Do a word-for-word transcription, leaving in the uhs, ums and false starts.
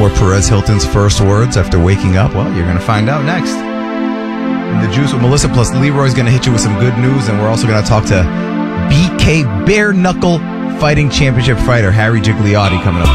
were Perez Hilton's first words after waking up? Well, you're going to find out next. In the Juice with Melissa plus Leroy's going to hit you with some good news, and we're also going to talk to B K Bare Knuckle Fighting Championship fighter Harry Gigliotti coming up.